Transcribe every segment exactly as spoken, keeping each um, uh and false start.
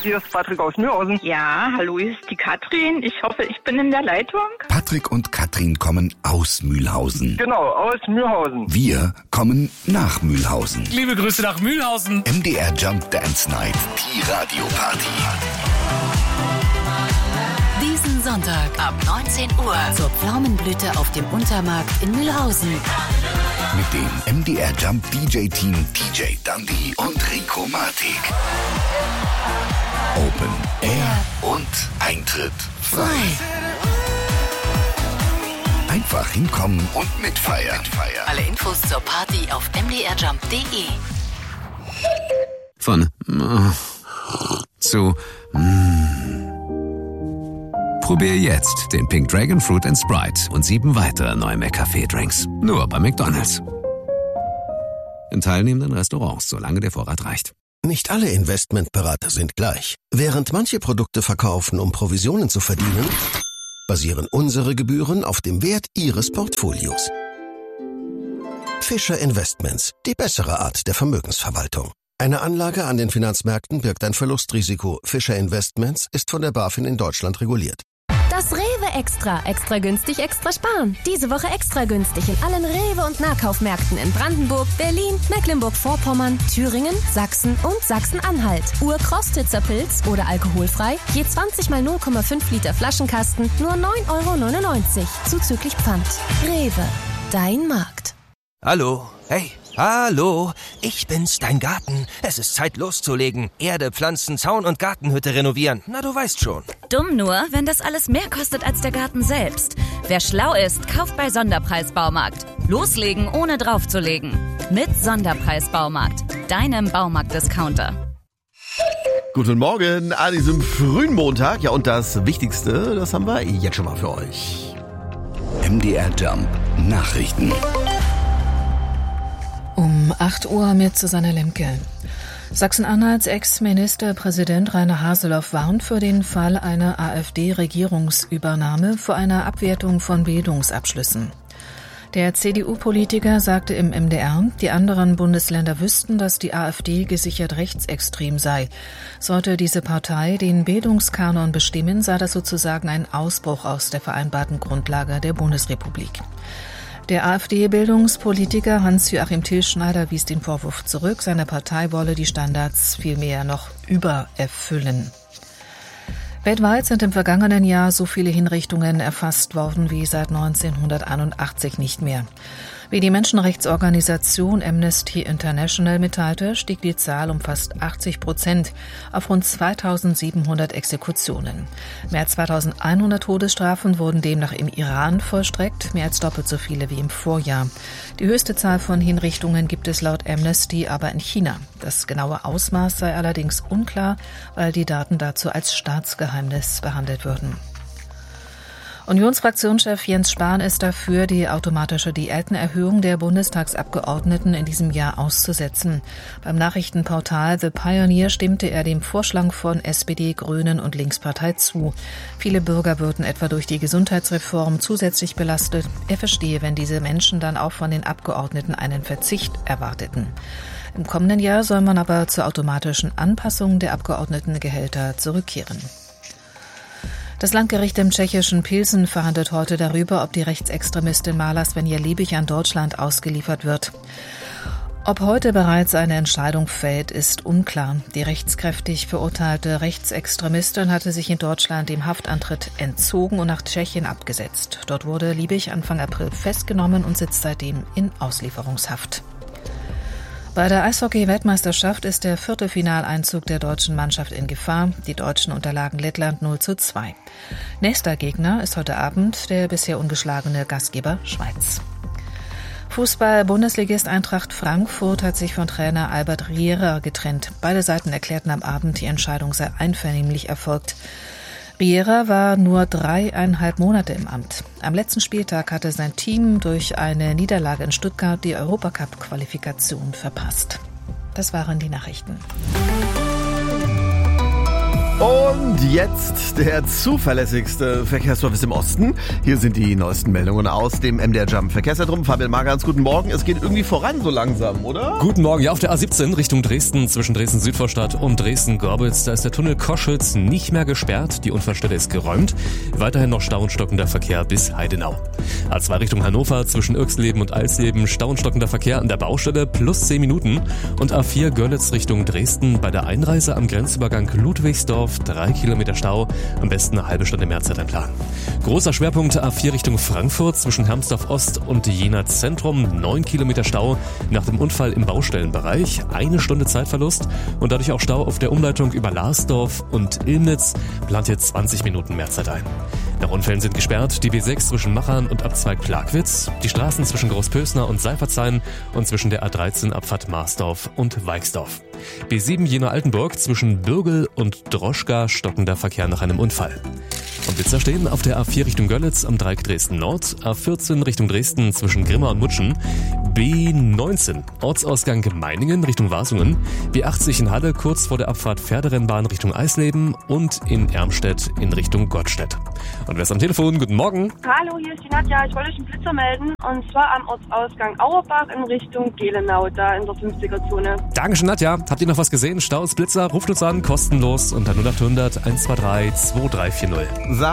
hier ist Patrick aus Mühlhausen. Ja, hallo, hier ist die Katrin. Ich hoffe, ich bin in der Leitung. Patrick und Katrin kommen aus Mühlhausen. Genau, aus Mühlhausen. Wir kommen nach Mühlhausen. Liebe Grüße nach Mühlhausen. M D R Jump Dance Night, die Radioparty. Diesen Sonntag ab neunzehn Uhr zur Pflaumenblüte auf dem Untermarkt in Mühlhausen. Mit dem M D R Jump D J-Team D J Dundee und Rico Martik. Open Air und Eintritt frei. Einfach hinkommen und mitfeiern. Alle Infos zur Party auf m d r jump punkt d e. Von äh, zu mm. Probier jetzt den Pink Dragon Fruit and Sprite und sieben weitere neue McCafé-Drinks. Nur bei McDonald's. In teilnehmenden Restaurants, solange der Vorrat reicht. Nicht alle Investmentberater sind gleich. Während manche Produkte verkaufen, um Provisionen zu verdienen, basieren unsere Gebühren auf dem Wert Ihres Portfolios. Fischer Investments, die bessere Art der Vermögensverwaltung. Eine Anlage an den Finanzmärkten birgt ein Verlustrisiko. Fischer Investments ist von der BaFin in Deutschland reguliert. Das Rewe Extra. Extra günstig, extra sparen. Diese Woche extra günstig in allen Rewe- und Nahkaufmärkten in Brandenburg, Berlin, Mecklenburg-Vorpommern, Thüringen, Sachsen und Sachsen-Anhalt. Ur-Krostitzer Pilz oder alkoholfrei. Je zwanzig mal null Komma fünf Liter Flaschenkasten. Nur neun Euro neunundneunzig. Zuzüglich Pfand. Rewe. Dein Markt. Hallo. Hey. Hallo, ich bin's, dein Garten. Es ist Zeit loszulegen. Erde, Pflanzen, Zaun und Gartenhütte renovieren. Na, du weißt schon. Dumm nur, wenn das alles mehr kostet als der Garten selbst. Wer schlau ist, kauft bei Sonderpreis Baumarkt. Loslegen, ohne draufzulegen. Mit Sonderpreis Baumarkt. Deinem Baumarkt-Discounter. Guten Morgen an diesem frühen Montag. Ja, und das Wichtigste, das haben wir jetzt schon mal für euch. M D R Jump Nachrichten. Um acht Uhr mit Susanne Lemke. Sachsen-Anhalts Ex-Ministerpräsident Rainer Haseloff warnt für den Fall einer AfD-Regierungsübernahme vor einer Abwertung von Bildungsabschlüssen. Der C D U-Politiker sagte im M D R, die anderen Bundesländer wüssten, dass die AfD gesichert rechtsextrem sei. Sollte diese Partei den Bildungskanon bestimmen, sei das sozusagen ein Ausbruch aus der vereinbarten Grundlage der Bundesrepublik. Der AfD-Bildungspolitiker Hans-Joachim Tilschneider wies den Vorwurf zurück, seine Partei wolle die Standards vielmehr noch übererfüllen. Weltweit sind im vergangenen Jahr so viele Hinrichtungen erfasst worden wie seit neunzehnhunderteinundachtzig nicht mehr. Wie die Menschenrechtsorganisation Amnesty International mitteilte, stieg die Zahl um fast achtzig Prozent auf rund zweitausendsiebenhundert Exekutionen. Mehr als zweitausendeinhundert Todesstrafen wurden demnach im Iran vollstreckt, mehr als doppelt so viele wie im Vorjahr. Die höchste Zahl von Hinrichtungen gibt es laut Amnesty aber in China. Das genaue Ausmaß sei allerdings unklar, weil die Daten dazu als Staatsgeheimnis behandelt würden. Unionsfraktionschef Jens Spahn ist dafür, die automatische Diätenerhöhung der Bundestagsabgeordneten in diesem Jahr auszusetzen. Beim Nachrichtenportal The Pioneer stimmte er dem Vorschlag von S P D, Grünen und Linkspartei zu. Viele Bürger würden etwa durch die Gesundheitsreform zusätzlich belastet. Er verstehe, wenn diese Menschen dann auch von den Abgeordneten einen Verzicht erwarteten. Im kommenden Jahr soll man aber zur automatischen Anpassung der Abgeordnetengehälter zurückkehren. Das Landgericht im tschechischen Pilsen verhandelt heute darüber, ob die Rechtsextremistin Mala Svenja Liebig an Deutschland ausgeliefert wird. Ob heute bereits eine Entscheidung fällt, ist unklar. Die rechtskräftig verurteilte Rechtsextremistin hatte sich in Deutschland dem Haftantritt entzogen und nach Tschechien abgesetzt. Dort wurde Liebig Anfang April festgenommen und sitzt seitdem in Auslieferungshaft. Bei der Eishockey-Weltmeisterschaft ist der Viertelfinaleinzug der deutschen Mannschaft in Gefahr. Die Deutschen unterlagen Lettland null zu zwei. Nächster Gegner ist heute Abend der bisher ungeschlagene Gastgeber Schweiz. Fußball-Bundesligist Eintracht Frankfurt hat sich von Trainer Albert Riera getrennt. Beide Seiten erklärten am Abend, die Entscheidung sei einvernehmlich erfolgt. Riera war nur dreieinhalb Monate im Amt. Am letzten Spieltag hatte sein Team durch eine Niederlage in Stuttgart die Europacup-Qualifikation verpasst. Das waren die Nachrichten. Und jetzt der zuverlässigste Verkehrsservice im Osten. Hier sind die neuesten Meldungen aus dem M D R Jump Verkehrszentrum. Fabian Margans, guten Morgen. Es geht irgendwie voran so langsam, oder? Guten Morgen. Ja, auf der A siebzehn Richtung Dresden, zwischen Dresden-Südvorstadt und Dresden-Gorbitz, da ist der Tunnel Koschitz nicht mehr gesperrt. Die Unfallstelle ist geräumt. Weiterhin noch Stau und stockender Verkehr bis Heidenau. A zwei Richtung Hannover, zwischen Irxleben und Alsleben, Stau und stockender Verkehr an der Baustelle plus zehn Minuten. Und A vier Görlitz Richtung Dresden, bei der Einreise am Grenzübergang Ludwigsdorf, drei Kilometer Stau, am besten eine halbe Stunde mehr Zeit einplanen. Großer Schwerpunkt A vier Richtung Frankfurt, zwischen Hermsdorf Ost und Jena Zentrum, neun Kilometer Stau nach dem Unfall im Baustellenbereich, eine Stunde Zeitverlust und dadurch auch Stau auf der Umleitung über Larsdorf und Ilmnitz, plant jetzt zwanzig Minuten mehr Zeit ein. Nach Unfällen sind gesperrt die B sechs zwischen Machern und Abzweig Plagwitz, die Straßen zwischen Großpösner und Seifertshain und zwischen der A dreizehn Abfahrt Marsdorf und Weixdorf. B sieben Jena-Altenburg zwischen Bürgel und Droschka, stockender Verkehr nach einem Unfall. Und Blitzer stehen auf der A vier Richtung Görlitz am Dreieck Dresden Nord, A vierzehn Richtung Dresden zwischen Grimma und Mutschen, B neunzehn Ortsausgang Meiningen Richtung Wasungen, B achtzig in Halle kurz vor der Abfahrt Pferderennbahn Richtung Eisleben und in Ermstedt in Richtung Gottstedt. Und wer ist am Telefon? Guten Morgen. Hallo, hier ist die Nadja. Ich wollte euch einen Blitzer melden und zwar am Ortsausgang Auerbach in Richtung Gelenau, da in der fünfziger-Zone. Dankeschön, Nadja. Habt ihr noch was gesehen? Staus, Blitzer, ruft uns an, kostenlos unter null acht hundert eins zwei drei zwei drei vier null.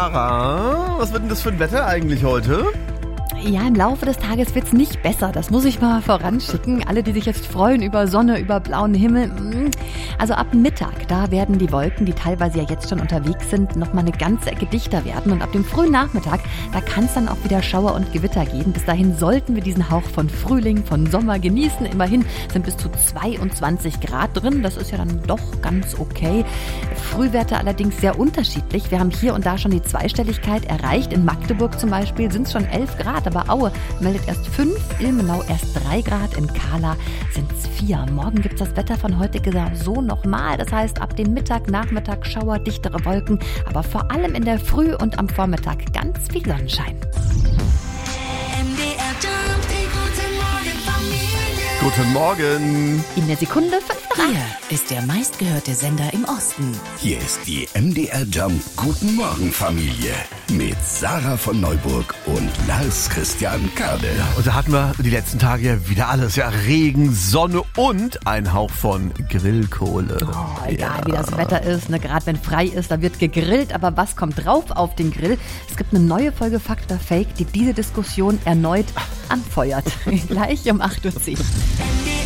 Sarah, was wird denn das für ein Wetter eigentlich heute? Ja, im Laufe des Tages wird's nicht besser. Das muss ich mal voranschicken. Alle, die sich jetzt freuen über Sonne, über blauen Himmel. Also ab Mittag, da werden die Wolken, die teilweise ja jetzt schon unterwegs sind, nochmal eine ganze Ecke dichter werden. Und ab dem frühen Nachmittag, da kann es dann auch wieder Schauer und Gewitter geben. Bis dahin sollten wir diesen Hauch von Frühling, von Sommer genießen. Immerhin sind bis zu zweiundzwanzig Grad drin. Das ist ja dann doch ganz okay. Frühwerte allerdings sehr unterschiedlich. Wir haben hier und da schon die Zweistelligkeit erreicht. In Magdeburg zum Beispiel sind es schon elf Grad. Aber Aue meldet erst fünf, Ilmenau erst drei Grad, in Kahla sind es vier. Morgen gibt es das Wetter von heute so nochmal. Das heißt, ab dem Mittag, Nachmittag Schauer, dichtere Wolken, aber vor allem in der Früh und am Vormittag ganz viel Sonnenschein. Guten Morgen. In der Sekunde fünf nach acht. Hier ist der meistgehörte Sender im Osten. Hier ist die M D R Jump Guten Morgen Familie mit Sarah von Neuburg und Lars Christian Kade. Und da hatten wir die letzten Tage ja wieder alles. Ja, Regen, Sonne und ein Hauch von Grillkohle. Oh, egal ja. Wie das Wetter ist, ne? Gerade wenn frei ist, da wird gegrillt. Aber was kommt drauf auf den Grill? Es gibt eine neue Folge Fakt oder Fake, die diese Diskussion erneut anfeuert. Gleich um acht Uhr zehn.